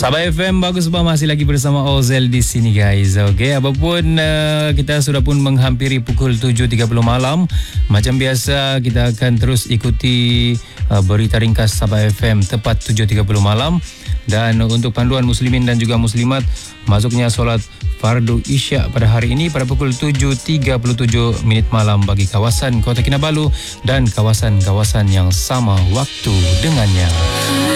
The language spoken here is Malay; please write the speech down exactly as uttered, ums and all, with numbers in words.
Sabah F M bagus sebab masih lagi bersama Ozel di sini guys. Okey, apapun uh, kita sudah pun menghampiri pukul tujuh tiga puluh malam. Macam biasa kita akan terus ikuti uh, berita ringkas Sabah F M tepat tujuh tiga puluh malam. Dan untuk panduan muslimin dan juga muslimat, masuknya solat fardu Isyak pada hari ini pada pukul tujuh tiga puluh tujuh minit malam bagi kawasan Kota Kinabalu dan kawasan-kawasan yang sama waktu dengannya.